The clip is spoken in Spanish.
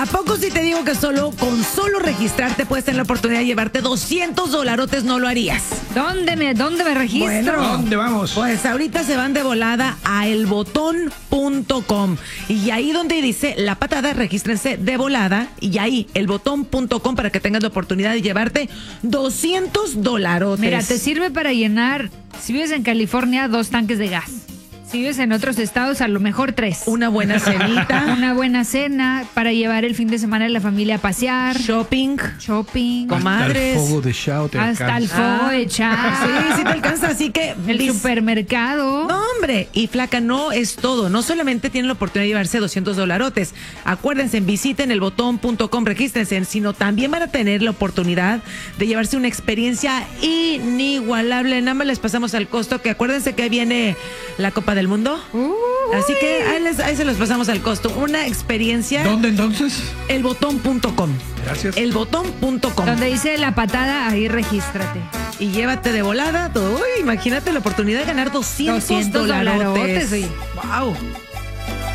¿A poco si te digo que con solo registrarte puedes tener la oportunidad de llevarte $200? ¿No lo harías? ¿Dónde me registro? Bueno, ¿dónde vamos? Pues ahorita se van de volada a elbotón.com y ahí donde dice La Patada, regístrense de volada y ahí elbotón.com para que tengas la oportunidad de llevarte $200. Mira, te sirve para llenar, si vives en California, 2 tanques de gas. Si vives en otros estados, a lo mejor 3. Una buena cenita. Una buena cena para llevar el fin de semana a la familia a pasear. Shopping. Comadres. Hasta el fuego de Chao te Hasta el alcanza. fuego de Chao. Sí te alcanza, así que... El supermercado. No, hombre, y flaca, no es todo. No solamente tienen la oportunidad de llevarse $200. Acuérdense, visiten elbotón.com, regístrense, sino también van a tener la oportunidad de llevarse una experiencia inigualable. Nada más les pasamos al costo, que acuérdense que ahí viene la Copa del Mundo. Así que ahí se los pasamos al costo. Una experiencia. ¿Dónde entonces? Elbotón.com. Gracias. Elbotón.com. Donde dice La Patada, ahí regístrate. Y llévate de volada. Uy, imagínate la oportunidad de ganar $200. $200, oye. Wow.